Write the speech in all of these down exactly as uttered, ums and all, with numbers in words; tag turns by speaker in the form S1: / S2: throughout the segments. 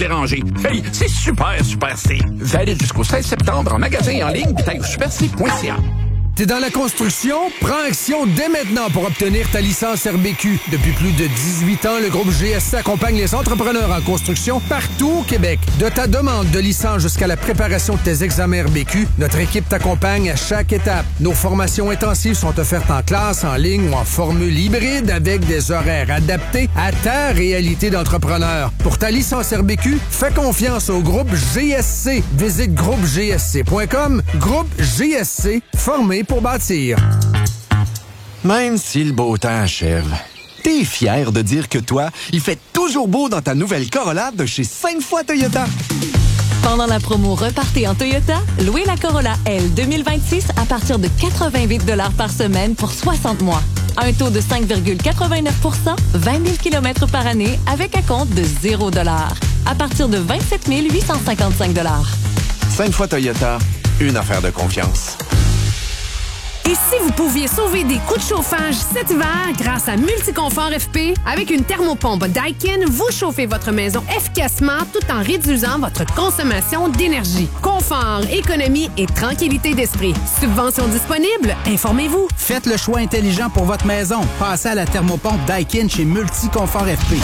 S1: déranger. Hey, c'est super, super C. Valide jusqu'au seize septembre en magasin et en ligne, détail au super c point c a.
S2: T'es dans la construction? Prends action dès maintenant pour obtenir ta licence R B Q. Depuis plus de dix-huit ans, le groupe G S C accompagne les entrepreneurs en construction partout au Québec. De ta demande de licence jusqu'à la préparation de tes examens R B Q, notre équipe t'accompagne à chaque étape. Nos formations intensives sont offertes en classe, en ligne ou en formule hybride avec des horaires adaptés à ta réalité d'entrepreneur. Pour ta licence R B Q, fais confiance au groupe G S C. Visite groupe g s c point com. Groupe G S C, formé pour bâtir.
S3: Même si le beau temps achève, t'es fier de dire que toi, il fait toujours beau dans ta nouvelle Corolla de chez cinq fois Toyota.
S4: Pendant la promo Repartez en Toyota, louez la Corolla L deux mille vingt-six à partir de quatre-vingt-huit dollars par semaine pour soixante mois. Un taux de cinq virgule quatre-vingt-neuf pour cent, vingt mille kilomètres par année avec un compte de zéro dollar. À partir de vingt-sept mille huit cent cinquante-cinq dollars.
S3: cinq fois Toyota, une affaire de confiance.
S5: Et si vous pouviez sauver des coûts de chauffage cet hiver grâce à Multiconfort F P, avec une thermopompe Daikin, vous chauffez votre maison efficacement tout en réduisant votre consommation d'énergie. Confort, économie et tranquillité d'esprit. Subvention disponible? Informez-vous.
S6: Faites le choix intelligent pour votre maison. Passez à la thermopompe Daikin chez Multiconfort F P.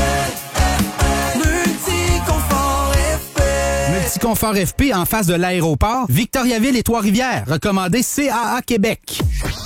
S6: Multiconfort F P en face de l'aéroport, Victoriaville et Trois-Rivières. Recommandé C A A Québec.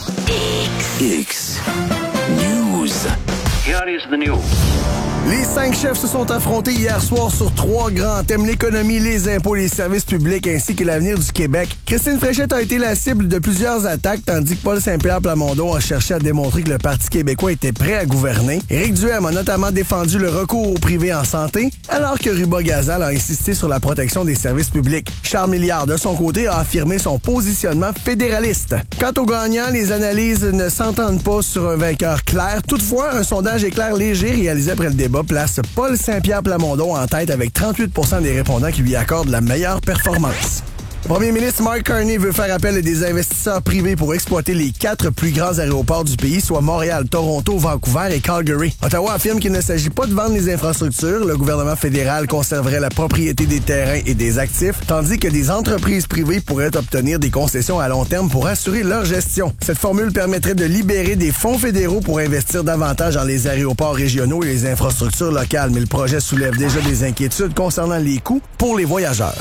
S7: X News. Here is the news.
S8: Les cinq chefs se sont affrontés hier soir sur trois grands thèmes, l'économie, les impôts, les services publics ainsi que l'avenir du Québec. Christine Fréchette a été la cible de plusieurs attaques, tandis que Paul Saint-Pierre Plamondon a cherché à démontrer que le Parti québécois était prêt à gouverner. Éric Duhem a notamment défendu le recours au privé en santé, alors que Ruba Gazal a insisté sur la protection des services publics. Charles Milliard, de son côté, a affirmé son positionnement fédéraliste. Quant aux gagnants, les analyses ne s'entendent pas sur un vainqueur clair. Toutefois, un sondage éclair léger réalisé après le débat place Paul Saint-Pierre Plamondon en tête avec trente-huit pour cent des répondants qui lui accordent la meilleure performance. Le premier ministre Mark Carney veut faire appel à des investisseurs privés pour exploiter les quatre plus grands aéroports du pays, soit Montréal, Toronto, Vancouver et Calgary. Ottawa affirme qu'il ne s'agit pas de vendre les infrastructures. Le gouvernement fédéral conserverait la propriété des terrains et des actifs, tandis que des entreprises privées pourraient obtenir des concessions à long terme pour assurer leur gestion. Cette formule permettrait de libérer des fonds fédéraux pour investir davantage dans les aéroports régionaux et les infrastructures locales, mais le projet soulève déjà des inquiétudes concernant les coûts pour les voyageurs.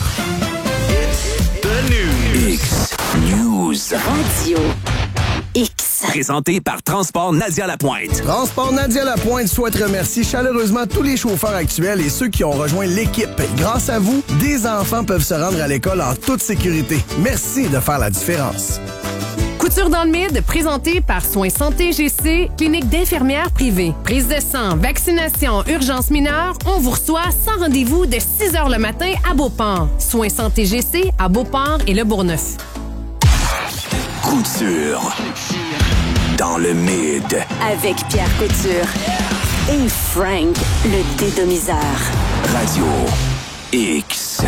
S7: X News.
S9: Radio X.
S7: Présenté par Transport Nadia Lapointe.
S8: Transport Nadia Lapointe souhaite remercier chaleureusement tous les chauffeurs actuels et ceux qui ont rejoint l'équipe. Grâce à vous, des enfants peuvent se rendre à l'école en toute sécurité. Merci de faire la différence.
S5: Couture dans le mid, présenté par Soins Santé G C, clinique d'infirmières privée. Prise de sang, vaccination, urgence mineure, on vous reçoit sans rendez-vous de six heures le matin à Beauport. Soins Santé G C à Beauport et Le Bourgneuf.
S7: Couture dans le mid.
S9: Avec Pierre Couture et Frank, le dédomiseur.
S7: Radio X.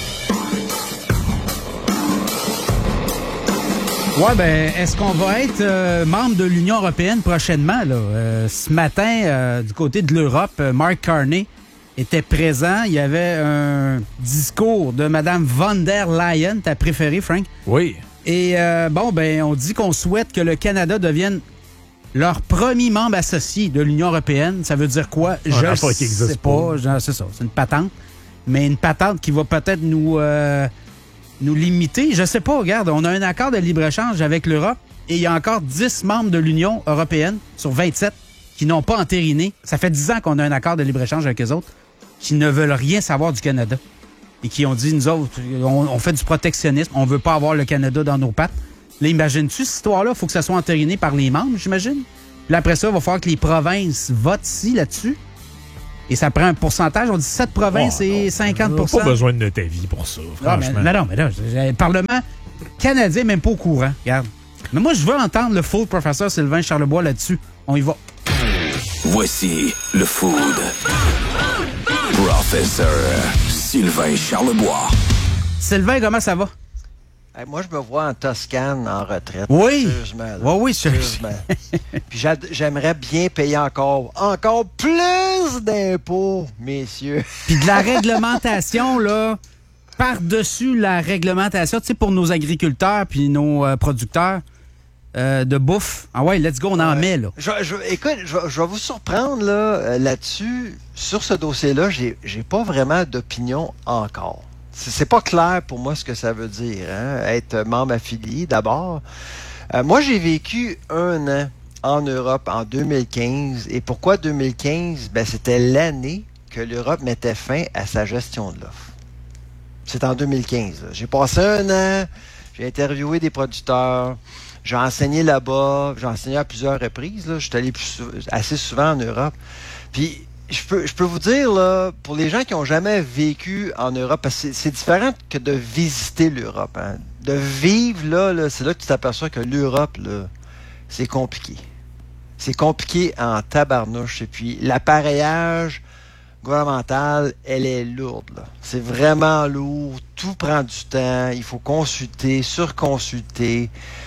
S6: Ouais, ben, est-ce qu'on va être euh, membre de l'Union européenne prochainement, là? Euh, ce matin, euh, du côté de l'Europe, euh, Mark Carney était présent. Il y avait un discours de Mme von der Leyen, ta préférée, Frank?
S10: Oui.
S6: Et euh, bon, ben, on dit qu'on souhaite que le Canada devienne leur premier membre associé de l'Union européenne. Ça veut dire quoi? Je ne sais pas. pas. C'est ça, c'est une patente. Mais une patente qui va peut-être nous... Euh, nous limiter. Je sais pas, regarde, on a un accord de libre-échange avec l'Europe et il y a encore dix membres de l'Union européenne sur vingt-sept qui n'ont pas entériné. Ça fait dix ans qu'on a un accord de libre-échange avec eux autres qui ne veulent rien savoir du Canada et qui ont dit, nous autres, on, on fait du protectionnisme, on veut pas avoir le Canada dans nos pattes. Là, imagines-tu cette histoire-là? Il faut que ça soit entériné par les membres, j'imagine. Puis après ça, il va falloir que les provinces votent ici, là-dessus. Et ça prend un pourcentage. On dit sept provinces oh, et cinquante pour cent.
S10: On n'a pas besoin de ta vie pour ça, franchement.
S6: Non, mais, non, mais là, le Parlement canadien même pas au courant. Regarde. Mais moi, je veux entendre le food professeur Sylvain Charlebois là-dessus. On y va.
S7: Voici le food. Professeur Sylvain Charlebois.
S6: Sylvain, comment ça va?
S11: Hey, moi, je me vois en Toscane en retraite.
S6: Oui.
S11: Sérieusement. Là.
S6: Oui, oui,
S11: sérieusement. Puis j'a- j'aimerais bien payer encore, encore plus d'impôts, messieurs.
S6: Puis de la réglementation, là, par-dessus la réglementation, tu sais, pour nos agriculteurs puis nos euh, producteurs euh, de bouffe. Ah ouais, let's go, on en
S11: Ouais.
S6: met, là.
S11: Je, je, écoute, je, je vais vous surprendre là, euh, là-dessus. Sur ce dossier-là, j'ai, j'ai pas vraiment d'opinion encore. C'est, c'est pas clair pour moi ce que ça veut dire, hein, être membre affilié d'abord. Euh, moi, j'ai vécu un an en Europe en deux mille quinze. Et pourquoi deux mille quinze? Ben, c'était l'année que l'Europe mettait fin à sa gestion de l'offre. C'est en deux mille quinze. Là. J'ai passé un an, j'ai interviewé des producteurs, j'ai enseigné là-bas, j'ai enseigné à plusieurs reprises. Là. Je suis allé plus sou- assez souvent en Europe. Puis, je peux, je peux vous dire, là, pour les gens qui n'ont jamais vécu en Europe, parce que c'est, c'est différent que de visiter l'Europe. Hein. De vivre là, là, c'est là que tu t'aperçois que l'Europe, là, c'est compliqué. C'est compliqué en tabarnouche. Et puis, l'appareillage gouvernemental, elle est lourde. Là. C'est vraiment lourd. Tout prend du temps. Il faut consulter, surconsulter.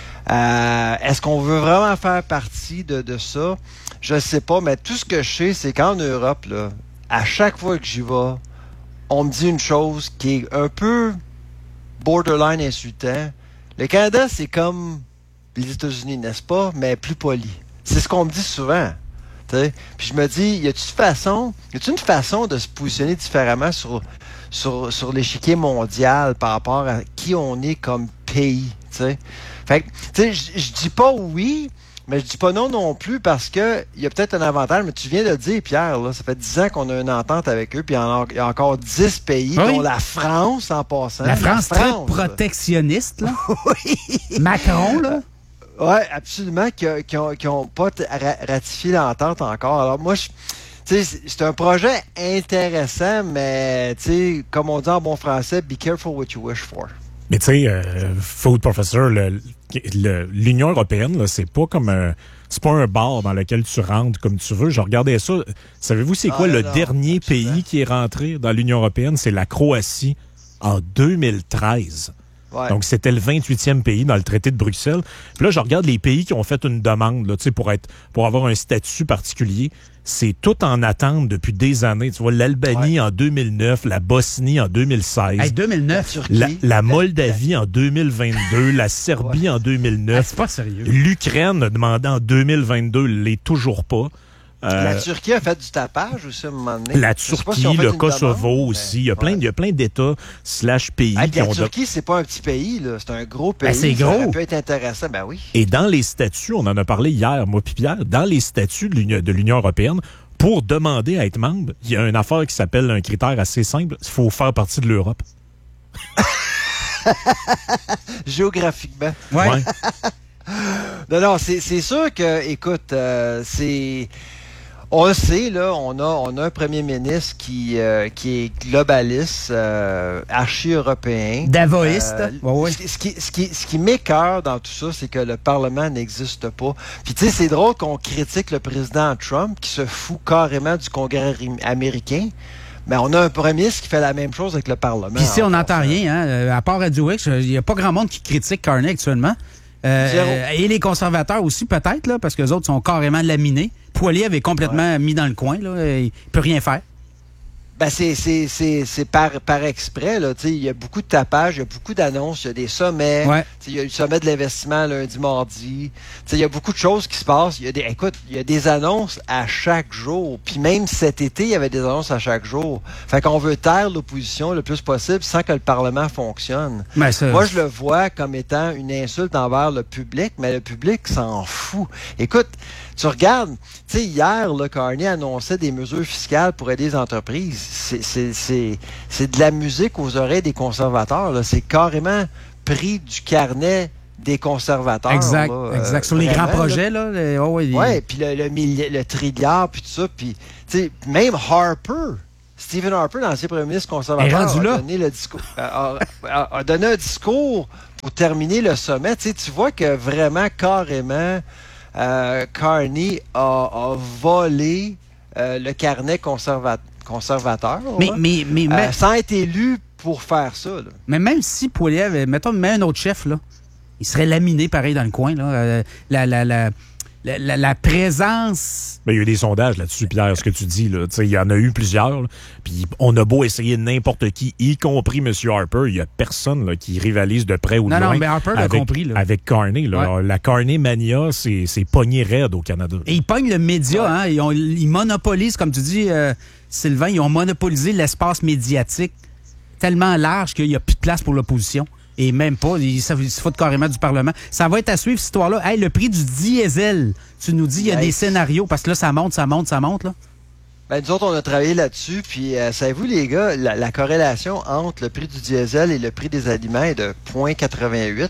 S11: Euh, est-ce qu'on veut vraiment faire partie de, de ça? Je sais pas, mais tout ce que je sais, c'est qu'en Europe, là, à chaque fois que j'y vais, on me dit une chose qui est un peu borderline insultant. Le Canada, c'est comme les États-Unis, n'est-ce pas? Mais plus poli. C'est ce qu'on me dit souvent. T'sais? Puis je me dis, y a-t-il une façon, y a-t-il une façon de se positionner différemment sur, sur, sur l'échiquier mondial par rapport à qui on est comme pays? T'sais? Fait que, tu sais, je dis pas oui, mais je dis pas non non plus parce que il y a peut-être un avantage, mais tu viens de le dire, Pierre, là, ça fait dix ans qu'on a une entente avec eux, puis il y en a, il y a encore dix pays,
S6: Oui.
S11: dont la France en passant.
S6: La France,
S11: la France
S6: très protectionniste, là. Oui. Macron, là.
S11: Oui, absolument, qui n'ont pas t- ra- ratifié l'entente encore. Alors moi, je, tu sais, c'est un projet intéressant, mais tu sais, comme on dit en bon français, be careful what you wish for.
S10: Mais tu sais, euh, Food Professor, le, le, l'Union européenne, là, c'est pas comme un, c'est pas un bar dans lequel tu rentres comme tu veux. Je regardais ça. Savez-vous c'est quoi
S11: ah,
S10: le
S11: non,
S10: dernier
S11: absolument.
S10: pays qui est rentré dans l'Union européenne? C'est la Croatie en deux mille treize.
S11: Ouais.
S10: Donc, c'était le vingt-huitième pays dans le traité de Bruxelles. Puis là, je regarde les pays qui ont fait une demande là, pour être, pour avoir un statut particulier. C'est tout en attente depuis des années. Tu vois, l'Albanie
S11: Ouais.
S10: en deux mille neuf, la Bosnie en deux mille seize.
S6: Hey, deux mille neuf.
S10: La, la Moldavie en deux mille vingt-deux, la Serbie
S11: Ouais.
S10: en deux mille
S6: Hey,
S10: neuf,
S6: c'est pas sérieux.
S10: l'Ukraine a demandé en deux mille vingt-deux, l'est toujours pas. Euh,
S11: La Turquie a fait du tapage aussi à un moment donné.
S10: la
S11: Je sais pas
S10: Turquie,
S11: si on fait
S10: le
S11: une
S10: Kosovo
S11: demande,
S10: aussi.
S11: mais-
S10: Il y a plein,
S11: ouais.
S10: il y a plein d'États slash pays
S11: Hey,
S10: qui
S11: la
S10: ont...
S11: Turquie, c'est pas un petit pays, là. C'est un gros pays.
S6: Ben, c'est
S11: Ça
S6: gros.
S11: aurait pu être intéressant, ben oui.
S10: Et dans les statuts, on en a parlé hier, moi puis Pierre, dans les statuts de l'Union, de l'Union européenne, pour demander à être membre, il y a une affaire qui s'appelle un critère assez simple, il faut faire partie de l'Europe.
S11: Géographiquement.
S6: Ouais.
S10: Ouais.
S11: Non, non, c'est, c'est sûr que, écoute, euh, c'est... On le sait, là, on a, on a un premier ministre qui, euh, qui est globaliste, euh, archi-européen.
S6: Davoïste.
S11: Euh,
S6: Ouais, ouais.
S11: Ce, ce qui, ce, qui, ce qui m'écoeure dans tout ça, c'est que le Parlement n'existe pas. Puis tu sais, c'est drôle qu'on critique le président Trump qui se fout carrément du Congrès ri- américain. Mais on a un premier ministre qui fait la même chose avec le Parlement.
S6: Puis ici, on
S11: en
S6: n'entend
S11: passant.
S6: rien. Hein? Euh, À part Radio X, il n'y a pas grand monde qui critique Carney actuellement. Euh,
S11: Zéro.
S6: euh, et les conservateurs aussi, peut-être, là, parce que les autres sont carrément laminés. Poilier avait complètement mis dans le coin. Là, il peut rien faire.
S11: Ben c'est c'est c'est c'est par par exprès là, tu sais, il y a beaucoup de tapage, il y a beaucoup d'annonces, il y a des sommets,
S6: Ouais.
S11: tu sais, il y a le sommet de l'investissement lundi mardi, tu sais, il y a beaucoup de choses qui se passent, il y a des écoute, il y a des annonces à chaque jour, puis même cet été, il y avait des annonces à chaque jour. Fait qu'on veut taire l'opposition le plus possible sans que le Parlement fonctionne.
S6: Ben, ça-
S11: Moi, je le vois comme étant une insulte envers le public, mais le public s'en fout. Écoute, tu regardes, tu sais, hier, là, Carney annonçait des mesures fiscales pour aider les entreprises. C'est, c'est, c'est, c'est de la musique aux oreilles des conservateurs, là. C'est carrément pris du carnet des conservateurs.
S6: Exact,
S11: là,
S6: exact.
S11: euh,
S6: Sur les
S11: vraiment,
S6: grands projets, là. les- oh, ouais, les-
S11: Ouais, puis le, le, milli- le trilliard, puis tout ça, puis, tu sais, même Harper, Stephen Harper, l'ancien premier ministre conservateur,
S6: Est rendu
S11: a
S6: là.
S11: donné le discours, a, a- a donné un discours pour terminer le sommet. Tu sais, tu vois que vraiment, carrément, euh, Carney a, a volé euh, le carnet conserva- conservateur,
S6: Mais,
S11: là,
S6: mais, mais,
S11: euh,
S6: mais-
S11: sans être élu pour faire ça. Là.
S6: Mais même si Poilievre, mettons, met un autre chef, là, il serait laminé pareil dans le coin. Là. Euh, la, la, la, la, la, la présence...
S10: Ben, il y a eu des sondages là-dessus, Pierre, ce que tu dis. Là. Il y en a eu plusieurs. Là. Puis on a beau essayer n'importe qui, y compris M. Harper, il n'y a personne là, qui rivalise de près ou de
S6: non,
S10: loin.
S6: Non, mais Harper l'a
S10: avec,
S6: compris. Là.
S10: Avec Carney. Là. Ouais. La Carney Mania, c'est, c'est pogné raide au Canada.
S6: Et ils pognent le média. Ouais. Hein, ils, ont, ils monopolisent, comme tu dis, euh, Sylvain, ils ont monopolisé l'espace médiatique tellement large qu'il n'y a plus de place pour l'opposition. Et même pas, ils se foutent carrément du Parlement. Ça va être à suivre, cette histoire-là. Hey, le prix du diesel, tu nous dis, il y a hey. des scénarios, parce que là, ça monte, ça monte, ça monte, là.
S11: Ben, nous autres, on a travaillé là-dessus, puis euh, savez-vous, les gars, la, la corrélation entre le prix du diesel et le prix des aliments est de zéro virgule quatre-vingt-huit.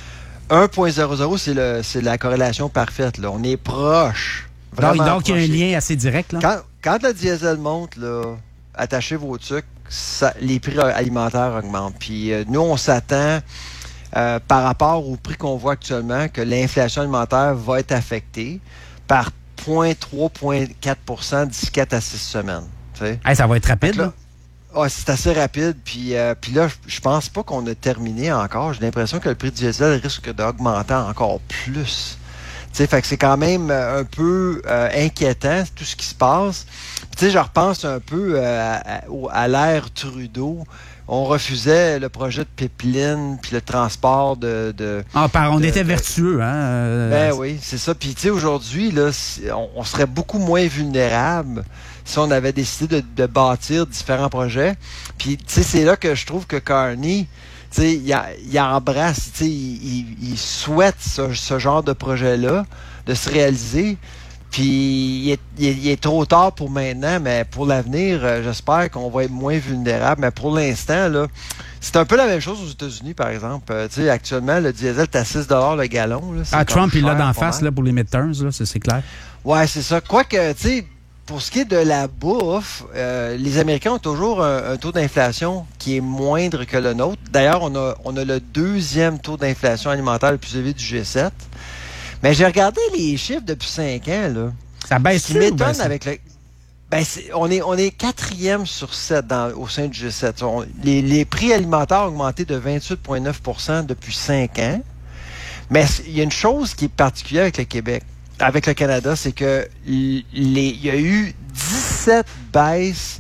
S11: un virgule zéro zéro, c'est, le, c'est la corrélation parfaite, là. On est proche.
S6: Donc, donc il y a un lien assez direct, là.
S11: Quand, quand le diesel monte, là, attachez vos trucs, ça, les prix alimentaires augmentent. Puis euh, nous, on s'attend, euh, par rapport au prix qu'on voit actuellement, que l'inflation alimentaire va être affectée par zéro virgule trois à zéro virgule quatre pour cent d'ici quatre à six semaines.
S6: Hey, ça va être rapide, là?
S11: là? Ah, c'est assez rapide. Puis, euh, puis là, je pense pas qu'on a terminé encore. J'ai l'impression que le prix du diesel risque d'augmenter encore plus. T'sais, fait que c'est quand même un peu euh, inquiétant, tout ce qui se passe. Tu sais, je repense un peu euh, à, à l'ère Trudeau. On refusait le projet de pipeline, puis le transport de... de
S6: ah, par, on
S11: de,
S6: était
S11: de,
S6: vertueux, hein? Euh,
S11: ben oui, c'est ça. Puis tu sais, aujourd'hui, là, on, on serait beaucoup moins vulnérable si on avait décidé de, de bâtir différents projets. Puis tu sais, c'est là que je trouve que Carney... T'sais, il, il embrasse, il, il, il souhaite ce, ce genre de projet-là, de se réaliser. Puis il est, il, est, il est trop tard pour maintenant, mais pour l'avenir, euh, j'espère qu'on va être moins vulnérable. Mais pour l'instant, là, c'est un peu la même chose aux États-Unis, par exemple. Euh, t'sais, actuellement, le diesel est à six dollars le gallon. Là,
S6: ah, Trump, il l'a d'en face là, pour les midterms, là, c'est, c'est clair.
S11: Ouais, c'est ça. Quoique, tu sais, pour ce qui est de la bouffe, euh, les Américains ont toujours un, un taux d'inflation qui est moindre que le nôtre. D'ailleurs, on a, on a le deuxième taux d'inflation alimentaire le plus élevé du G sept. Mais j'ai regardé les chiffres depuis cinq ans. Là.
S6: Ça baisse.
S11: Ce qui m'étonne avec le... Ben, c'est, on est, on est quatrième sur sept dans, au sein du G sept. On, les, les prix alimentaires ont augmenté de vingt-huit virgule neuf pour cent depuis cinq ans. Mais il y a une chose qui est particulière avec le Québec. Avec le Canada, c'est que les, il y a eu dix-sept baisses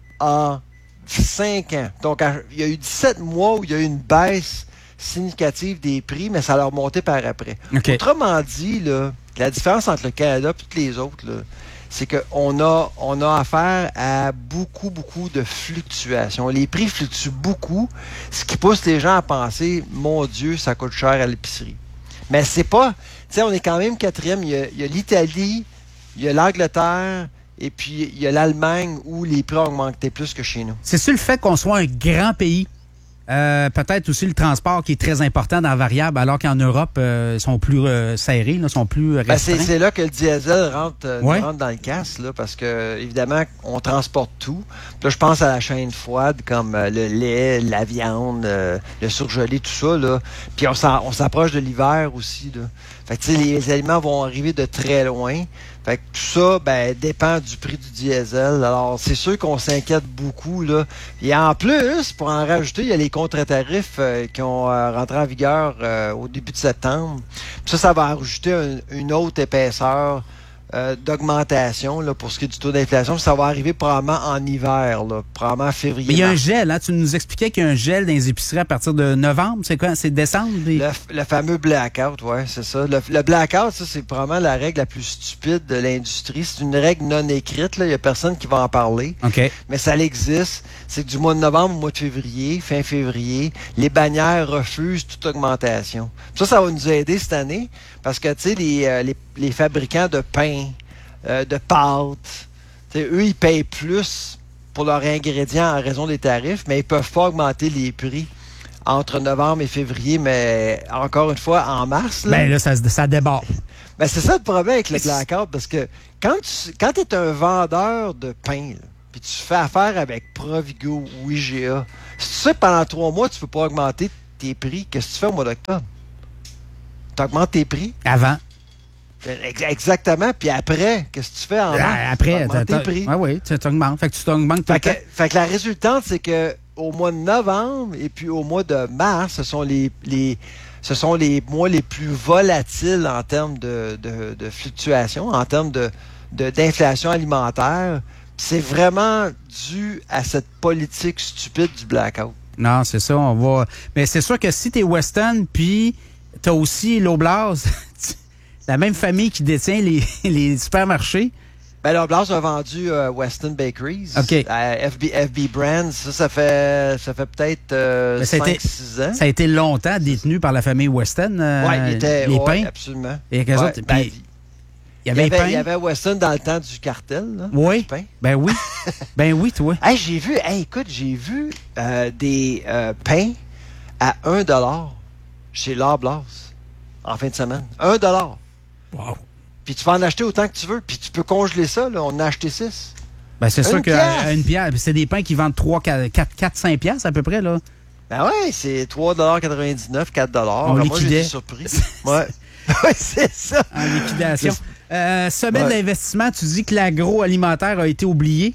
S11: en cinq ans. Donc, il y a eu dix-sept mois où il y a eu une baisse significative des prix, mais ça a remonté par après. Okay. Autrement dit, là, la différence entre le Canada et toutes les autres, là, c'est qu'on a, on a affaire à beaucoup, beaucoup de fluctuations. Les prix fluctuent beaucoup, ce qui pousse les gens à penser, mon Dieu, ça coûte cher à l'épicerie. Mais c'est pas... Tu sais, on est quand même quatrième. Il y a, il y a l'Italie, il y a l'Angleterre, et puis il y a l'Allemagne où les prix ont augmenté plus que chez nous.
S6: C'est-tu le fait qu'on soit un grand pays? Euh, peut-être aussi le transport qui est très important dans la variable, alors qu'en Europe, euh, ils sont plus euh, serrés, là, sont plus restreints.
S11: Ben c'est, c'est là que le diesel rentre, euh, ouais. rentre dans le casse, là, parce que évidemment, on transporte tout. Puis là, je pense à la chaîne froide, comme euh, le lait, la viande, euh, le surgelé, tout ça. Là. Puis on, s'en, on s'approche de l'hiver aussi. Là. Fait que, tu sais, les aliments vont arriver de très loin. Fait que tout ça, ben, dépend du prix du diesel. Alors, c'est sûr qu'on s'inquiète beaucoup, là. Et en plus, pour en rajouter, il y a les contre-tarifs euh, qui ont euh, rentré en vigueur euh, au début de septembre. Puis ça, ça va rajouter un, une autre épaisseur euh, d'augmentation, là, pour ce qui est du taux d'inflation. Ça va arriver probablement en hiver, là, probablement en février.
S6: Mais il y a un gel, hein? Tu nous expliquais qu'il y a un gel dans les épiceries à partir de novembre. C'est quoi? C'est décembre? Des...
S11: Le, le fameux blackout, oui, c'est ça. Le, le blackout, ça, c'est probablement la règle la plus stupide de l'industrie. C'est une règle non écrite, là. Il n'y a personne qui va en parler.
S6: Okay.
S11: Mais ça existe. C'est que du mois de novembre au mois de février, fin février, les bannières refusent toute augmentation. Ça, ça va nous aider cette année parce que, tu sais, les, euh, les, les fabricants de pain, euh, de pâtes, eux, ils payent plus pour leurs ingrédients en raison des tarifs, mais ils peuvent pas augmenter les prix entre novembre et février, mais encore une fois, en mars. Là,
S6: ben là, ça, ça déborde.
S11: Ben c'est ça le problème avec le blackout, parce que quand tu quand es un vendeur de pain, là, puis tu fais affaire avec Provigo ou I G A, si tu sais que pendant trois mois, tu peux pas augmenter tes prix, qu'est-ce que tu fais au mois d'octobre? Tu augmentes tes prix?
S6: Avant.
S11: Exactement. Puis après, qu'est-ce que tu fais en mars?
S6: Après,
S11: tu augmentes tes prix.
S6: Oui, oui, tu t'augmentes. Fait que tu t'augmentes tout
S11: fait que, fait que la résultante, c'est que au mois de novembre et puis au mois de mars, ce sont les, les, ce sont les mois les plus volatiles en termes de, de, de fluctuation, en termes de, de, d'inflation alimentaire. C'est vraiment dû à cette politique stupide du blackout.
S6: Non, c'est ça, on va... Mais c'est sûr que si t'es Weston, puis t'as aussi l'Oblast, la même famille qui détient les, les supermarchés.
S11: Ben, l'Oblast a vendu euh, Weston Bakeries
S6: okay.
S11: à F B, F B Brands. Ça, ça fait, ça fait peut-être euh, cinq six ans.
S6: Ça a été longtemps détenu par la famille Weston, euh,
S11: ouais, il était,
S6: les
S11: ouais,
S6: pains.
S11: Absolument.
S6: Et
S11: ouais,
S6: autres,
S11: ben,
S6: puis, il y avait,
S11: il, y avait,
S6: pains.
S11: il y avait Weston dans le temps du cartel. Là,
S6: oui.
S11: du pain.
S6: Ben oui. ben oui, toi.
S11: Hey, j'ai vu, hey, écoute, j'ai vu euh, des euh, pains à un dollar chez l'Oblast en fin de semaine. un dollar.
S10: Wow.
S11: Puis tu peux en acheter autant que tu veux. Puis tu peux congeler ça. Là. On en a acheté six.
S6: Ben c'est
S11: une
S6: sûr
S11: pièce.
S6: qu'une pièce, c'est des pains qui vendent trois, quatre, cinq piastres à peu près, là.
S11: Ben ouais, c'est trois dollars quatre-vingt-dix-neuf, quatre dollars.
S6: On
S11: Alors,
S6: liquidait.
S11: moi, j'étais surpris. ouais. ouais, c'est ça.
S6: En liquidation. Euh, semaine ouais. d'investissement, tu dis que l'agroalimentaire a été oublié?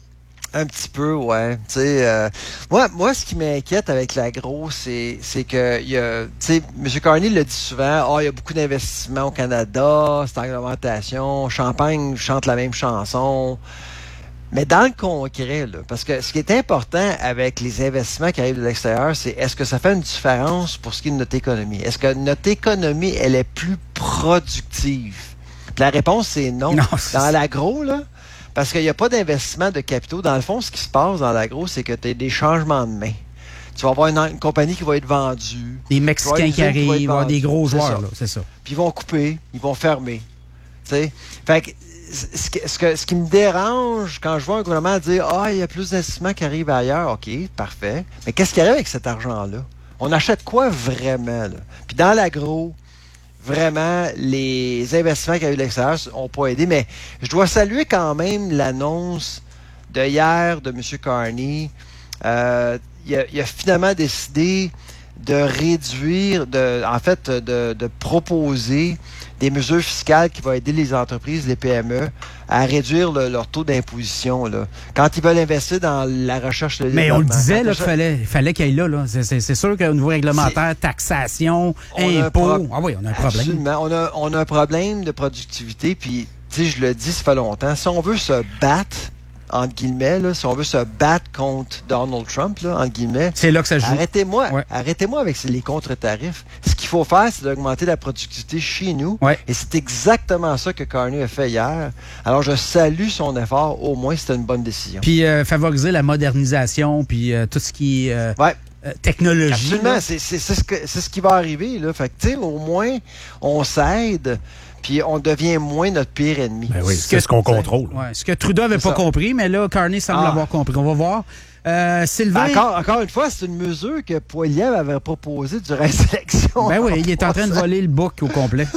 S11: Un petit peu, ouais. Tu sais, euh, moi, moi, ce qui m'inquiète avec l'agro, c'est, c'est que, il y a, tu sais, M. Carney le dit souvent, oh, il y a beaucoup d'investissements au Canada, c'est en réglementation, Champagne chante la même chanson. Mais dans le concret, là, parce que ce qui est important avec les investissements qui arrivent de l'extérieur, c'est est-ce que ça fait une différence pour ce qui est de notre économie? Est-ce que notre économie, elle est plus productive? La réponse, c'est non. non c'est... Dans l'agro, là, parce qu'il n'y a pas d'investissement de capitaux. Dans le fond, ce qui se passe dans l'agro, c'est que tu as des changements de main. Tu vas avoir une, une compagnie qui va être vendue.
S6: Des Mexicains qui arrivent, il va avoir des gros joueurs, là, c'est ça.
S11: Puis ils vont couper, ils vont fermer. Tu sais? Fait que ce, que, ce, que, ce qui me dérange quand je vois un gouvernement dire « Ah, il y a plus d'investissements qui arrivent ailleurs. » OK, parfait. Mais qu'est-ce qui arrive avec cet argent-là? On achète quoi vraiment, là? Puis dans l'agro, vraiment, les investissements qu'il y a eu de l'extérieur n'ont pas aidé. Mais je dois saluer quand même l'annonce de hier de M. Carney. Euh, il, a, il a finalement décidé de réduire, de, en fait, de, de proposer des mesures fiscales qui vont aider les entreprises, les P M E, à réduire le, leur taux d'imposition. Là. Quand ils veulent investir dans la recherche de
S6: Mais on le disait là, qu'il fallait, fallait qu'il y ait là. là. C'est, c'est, c'est sûr qu'au niveau réglementaire, c'est... taxation, impôts, pro... ah oui, on a un problème.
S11: Absolument. On a, on a un problème de productivité. Puis, tu sais, je le dis, ça fait longtemps. Si on veut se battre, entre guillemets, là, si on veut se battre contre Donald Trump, là, entre guillemets,
S6: c'est là que ça joue.
S11: Arrêtez-moi,
S6: ouais.
S11: arrêtez-moi avec les contre-tarifs. Ce qu'il faut faire, c'est d'augmenter la productivité chez nous.
S6: Ouais.
S11: Et c'est exactement ça que Carney a fait hier. Alors, je salue son effort. Au moins, c'était une bonne décision.
S6: Puis, euh, favoriser la modernisation, puis euh, tout ce qui est euh,
S11: ouais.
S6: euh, technologie.
S11: Absolument. C'est, c'est, c'est, ce que, c'est ce qui va arriver. Là. Fait que, tu sais, au moins, on s'aide. Puis on devient moins notre pire ennemi.
S10: Ben oui, ce c'est que, ce qu'on contrôle.
S6: Ouais, ce que Trudeau n'avait pas ça. compris, mais là, Carney semble ah. l'avoir compris. On va voir. Euh, Sylvain...
S11: Encore, encore une fois, c'est une mesure que Poilievre avait proposée durant la sélection.
S6: Ben oui, il est en train de voler le book au complet.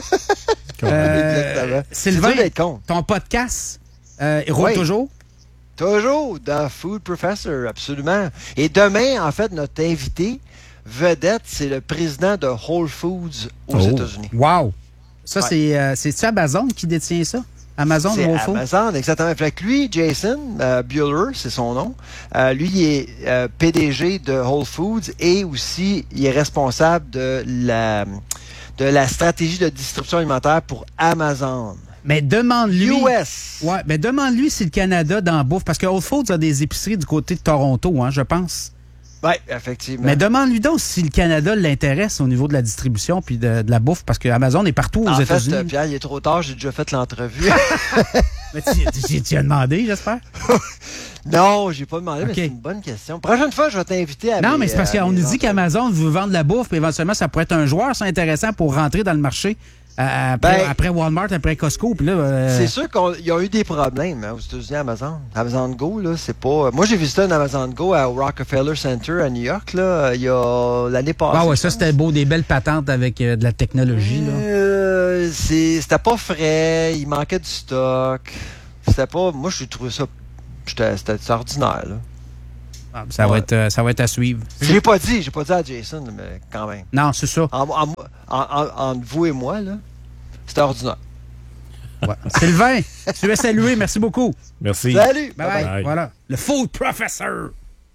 S6: euh, Sylvain, ton podcast, euh, il roule oui. toujours?
S11: Toujours, The Food Professor, absolument. Et demain, en fait, notre invité vedette, c'est le président de Whole Foods aux oh. États-Unis.
S6: Wow! Ça, ouais. c'est, euh, c'est-tu Amazon qui détient ça? Amazon
S11: c'est
S6: Whole Foods?
S11: Amazon, exactement. Fait que lui, Jason euh, Bueller, c'est son nom, euh, lui, il est euh, P D G de Whole Foods et aussi, il est responsable de la, de la stratégie de distribution alimentaire pour Amazon.
S6: Mais demande-lui...
S11: U S!
S6: Ouais, mais demande-lui si le Canada dans bouffe, parce que Whole Foods a des épiceries du côté de Toronto, hein, je pense.
S11: Oui, effectivement.
S6: Mais demande-lui donc si le Canada l'intéresse au niveau de la distribution puis de, de la bouffe, parce que Amazon est partout aux
S11: en
S6: États-Unis.
S11: En fait, Pierre, il est trop tard, j'ai déjà fait l'entrevue.
S6: Mais tu, tu, tu as demandé, j'espère?
S11: Non, j'ai pas demandé,
S6: okay.
S11: mais c'est une bonne question. Prochaine fois, je vais t'inviter à...
S6: Non,
S11: mes,
S6: mais c'est parce qu'on nous dit qu'Amazon veut vendre de la bouffe, puis éventuellement, ça pourrait être un joueur, c'est intéressant pour rentrer dans le marché. Euh, après, ben, après Walmart, après Costco, puis là... Euh...
S11: C'est sûr qu'il y a eu des problèmes hein, aux États-Unis, Amazon. Amazon Go, là, c'est pas... Moi, j'ai visité un Amazon Go au Rockefeller Center à New York, là, il y a l'année passée.
S6: Ah ouais, ça, c'était beau, des belles patentes avec euh, de la technologie, là.
S11: Euh, c'est... C'était pas frais, il manquait du stock. C'était pas... Moi, j'ai trouvé ça... C'était, c'était ordinaire, là.
S6: Ah, ça, ouais. va être, euh, ça va être à suivre.
S11: Je l'ai pas dit, j'ai pas dit à Jason, mais quand même.
S6: Non, c'est ça.
S11: En, en, en, entre vous et moi, là, c'était ordinaire.
S6: Ouais. Sylvain, tu es salué, merci beaucoup.
S10: Merci.
S11: Salut.
S6: Bye bye. Bye. Voilà, le Food Professor.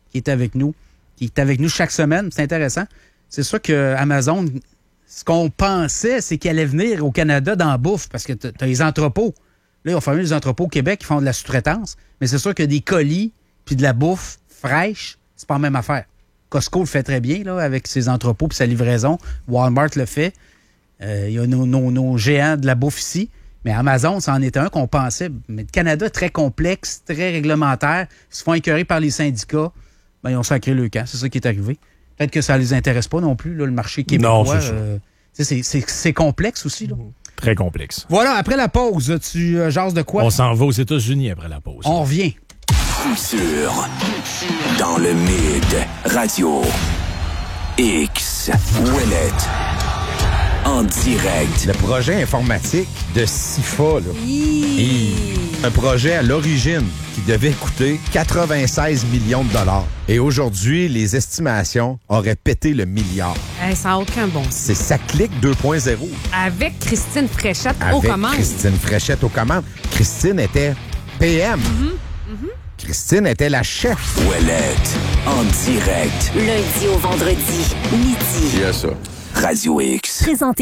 S6: qui est avec nous, qui est avec nous chaque semaine. C'est intéressant. C'est sûr que Amazon, ce qu'on pensait, c'est qu'elle allait venir au Canada dans la bouffe, parce que tu as les entrepôts. Là, ils ont fermé les entrepôts au Québec qui font de la sous-traitance, mais c'est sûr que des colis puis de la bouffe fraîche, c'est pas la même affaire. Costco le fait très bien là, avec ses entrepôts et sa livraison. Walmart le fait. Euh, il y a nos, nos, nos géants de la bouffe ici. Mais Amazon, ça en était un qu'on pensait. Mais le Canada, très complexe, très réglementaire. Ils se font écœurer par les syndicats. Ben, ils ont sacré le camp. C'est ça qui est arrivé. Peut-être que ça ne les intéresse pas non plus, là, le marché québécois.
S10: Non, c'est,
S6: euh, c'est, c'est, c'est complexe aussi. Là.
S10: Très complexe.
S6: Voilà, après la pause, tu euh, jases de quoi?
S10: On s'en va aux États-Unis après la pause.
S6: On revient.
S7: Coup sûr. Dans le Mid. Radio. X. Ouellette. En direct.
S12: Le projet informatique de SIFA, là. Et un projet à l'origine qui devait coûter quatre-vingt-seize millions de dollars. Et aujourd'hui, les estimations auraient pété le milliard.
S5: Hey, ça n'a aucun bon sens.
S12: C'est Ça clique deux point zéro.
S5: Avec Christine Fréchette
S12: Avec
S5: aux commandes.
S12: Christine Fréchette aux commandes. Christine était P M.
S5: Mm-hmm. Mm-hmm.
S12: Christine était la chef.
S7: Ouellette. En direct.
S9: Lundi au vendredi, midi.
S7: Il y a ça. Radio X.
S9: Présenté